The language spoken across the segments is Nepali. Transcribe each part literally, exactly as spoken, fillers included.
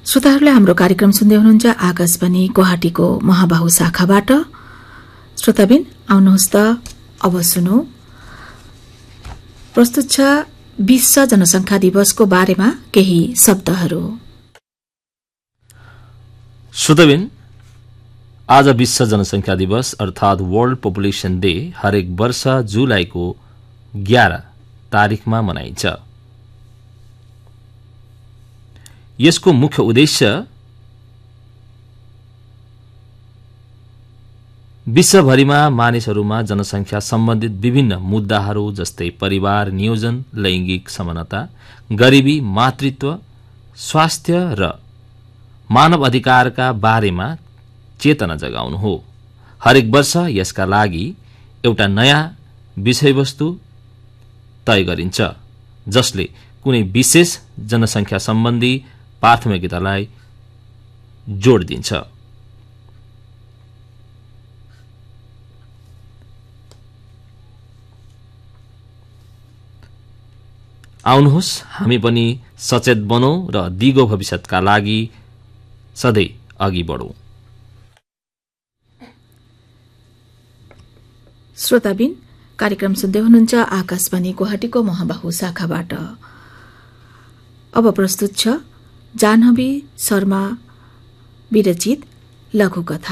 श्रोताहरूले हाम्रो कार्यक्रम सुन्दै हुनुहुन्छ आकाशवाणी गुवाहाटीको महाबाहु शाखाबाट। श्रोताबिन आउनुहोस् त अब सुनौ। प्रस्तुत छ विश्व जनसंख्या दिवसको बारेमा केही शब्दहरू। श्रोताबिन, आज विश्व जनसंख्या दिवस अर्थात वर्ल्ड पपुलेसन डे हरेक वर्ष जुलाईको ग्यारह तारिकमा मनाइन्छ। यसको मुख्य उद्देश्य विश्वभरिमा मानिसहरूमा जनसंख्या सम्बन्धित विभिन्न मुद्दाहरू जस्तै परिवार नियोजन, लैंगिक समानता, गरिबी, मातृत्व, स्वास्थ्य र मानव अधिकारका बारेमा चेतना जगाउनु हो। हरेक वर्ष यसका लागि एउटा नयाँ विषयवस्तु तय गरिन्छ जसले कुनै विशेष जनसंख्या सम्बन्धी प्राथमिकतालाई जोड दिन्छ। आउनुहोस् हामी पनि सचेत बनौं र दिगो भविष्यका लागि सधैँ अघि बढौं। श्रोताबिन, कार्यक्रम सुन्दै हुनुहुन्छ आकाशवाणी गुवाहाटीको महाबाहु शाखाबाट। अब प्रस्तुत छ जाह्नवी शर्मा विरचित लघुकथा।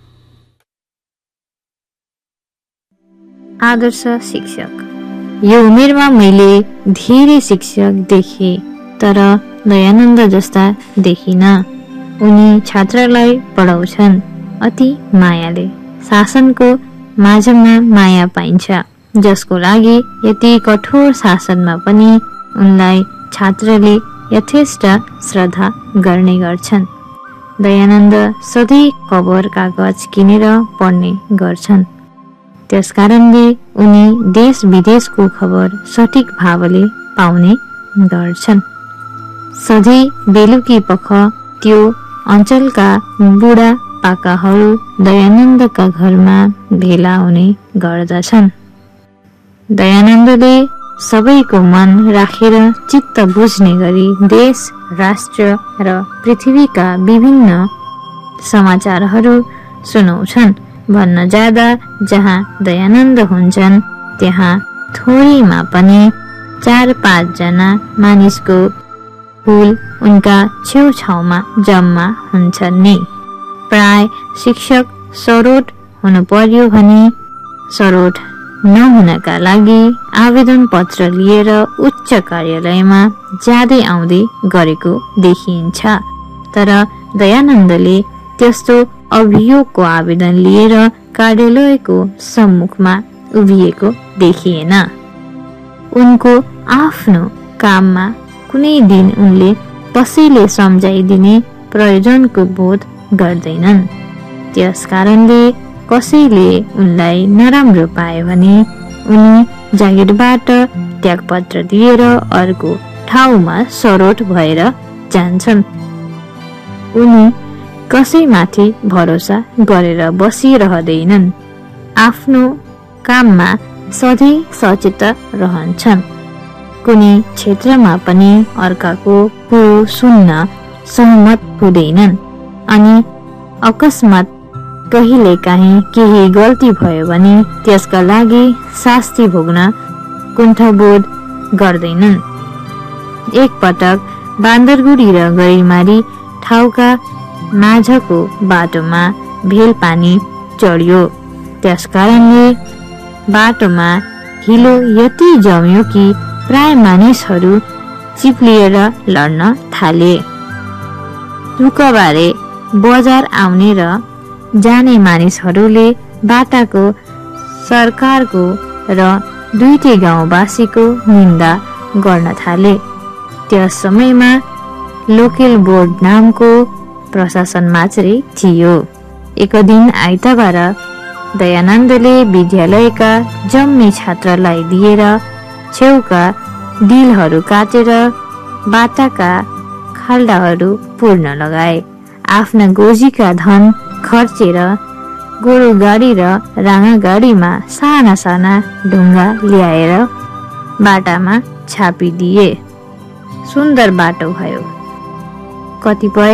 आदर्श शिक्षक। यो उमेरमा मैले धेरै शिक्षक देखे, तर दयानन्द जस्ता देखिन। उनी छात्रलाई पढाउँछन् अति मायाले। शासनको माझमा माया पाइन्छ, जसको लागि यति कठोर शासनमा पनि उनलाई छात्रले यथेष्ट श्रद्धा गर्ने गर्छन्। दयानन्द सधैँ खबर कागज किनेर पढ्ने गर्छन्। त्यसकारणले उनी देश विदेशको खबर सठिक भावले पाउने गर्छन्। सधैँ बेलुकी पख त्यो अञ्चलका बुढा पाकाहरू दयानन्दका घरमा भेला हुने गर्दछन्। दयानन्दले सबैको मन राखेर चित्त बुझ्ने गरी देश, राष्ट्र र पृथ्वीका विभिन्न समाचारहरू सुनाउँछन्। भन्न जाँदा जहाँ दयानन्द हुन्छन् त्यहाँ थोरैमा पनि चार पाँच जना मानिसको हुल उनका छेउछाउमा जम्मा हुन्छन् नि। प्राय शिक्षक सरोट हुनु पर्यो भने सरोट नहुनका लागि आवेदन पत्र लिएर उच्च कार्यालयमा जाँदै आउँदै गरेको देखिन्छ। तर दयानन्दले त्यस्तो अभियोगको आवेदन लिएर कार्यालयको सम्मुखमा उभिएको देखिएन। उनको आफ्नो काममा कुनै दिन उनले कसैले सम्झाइदिने प्रयोजनको बोध गर्दैनन्। त्यसकारणले कसैले उनलाई नराम्रो पाए भने उनी जागिरबाट त्यागपत्र दिएर अर्को ठाउँमा सरोट भएर जान्छन्। उनी कसैमाथि भरोसा गरेर बसिरहँदैनन्। आफ्नो काममा सधैँ सचेत रहन्छन्। कुनै क्षेत्रमा पनि अर्काको कुरो सुन्न सहमत हुँदैनन्। अनि अकस्मात कहिलेकाहीँ केही गल्ती भयो भने त्यसका लागि शास्ति भोग्न कुण्ठाबोध गर्दैनन्। एक पटक बान्दरगुडी र गैरमारी ठाउँका माझको बाटोमा भेल पानी चढ्यो। त्यसकारणले बाटोमा हिलो यति जम्यो कि प्राय मानिसहरू चिप्लिएर लड्न थाले। दुःखबारे बजार आउने र जाने मानिसहरूले बाटाको, सरकारको र दुईटै गाउँवासीको निन्दा गर्न थाले। त्यस समयमा लोकल बोर्ड नामको प्रशासन मात्रै थियो। एक दिन आइतबार दयानन्दले विद्यालयका जम्मै छात्रलाई दिएर छेउका डिलहरू काटेर बाटाका खाल्डाहरू पूर्ण लगाए। आफ्ना गोजीका धन खर्चेर गोरु गाडी र राँगा गाडीमा साना साना ढुङ्गा ल्याएर बाटामा छापिदिए। सुन्दर बाटो भयो। कतिपय